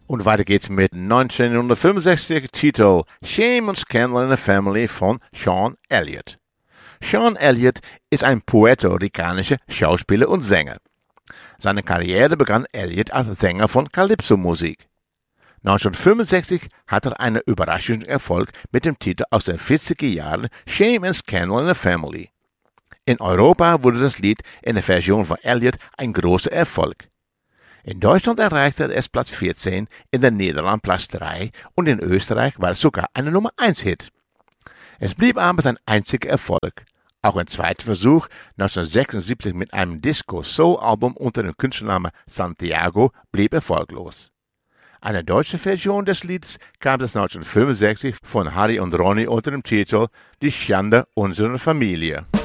Und weiter geht's mit 1965 Titel Shame and Scandal in the Family von Sean Elliott. Sean Elliott ist ein puerto-ricanischer Schauspieler und Sänger. Seine Karriere begann Elliott als Sänger von Calypso-Musik. 1965 hatte er einen überraschenden Erfolg mit dem Titel aus den 40er Jahren Shame and Scandal in the Family. In Europa wurde das Lied in der Version von Elliott ein großer Erfolg. In Deutschland erreichte es Platz 14, in den Niederlanden Platz 3 und in Österreich war es sogar eine Nummer 1 Hit. Es blieb aber sein einziger Erfolg. Auch ein zweiter Versuch 1976 mit einem Disco-Soul-Album unter dem Künstlernamen Santiago blieb erfolglos. Eine deutsche Version des Lieds kam es 1965 von Harry und Ronny unter dem Titel Die Schande unserer Familie.